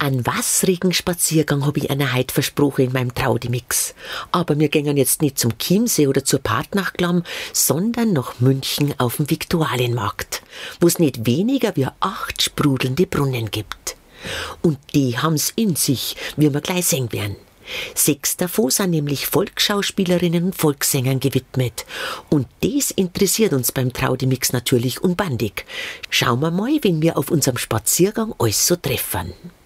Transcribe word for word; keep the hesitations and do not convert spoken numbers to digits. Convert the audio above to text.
Einen wasserigen Spaziergang habe ich einer heute versprochen in meinem Traudimix. Aber wir gehen jetzt nicht zum Chiemsee oder zur Partnachklamm, sondern nach München auf den Viktualienmarkt, wo es nicht weniger wie acht sprudelnde Brunnen gibt. Und die haben's in sich, wie wir gleich sehen werden. Sechs davon sind nämlich Volksschauspielerinnen und Volkssängern gewidmet. Und das interessiert uns beim Traudimix natürlich unbandig. Schauen wir mal, wen wir auf unserem Spaziergang alles so treffen.